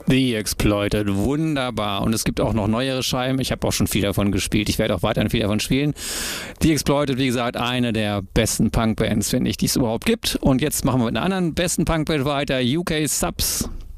The Exploited, wunderbar. Und es gibt auch noch neuere Scheiben. Ich habe auch schon viel davon gespielt. Ich werde auch weiterhin viel davon spielen. The Exploited, wie gesagt, eine der besten Punk-Bands, finde ich, die es überhaupt gibt. Und jetzt machen wir mit einer anderen besten Punk-Band weiter, UK Subs.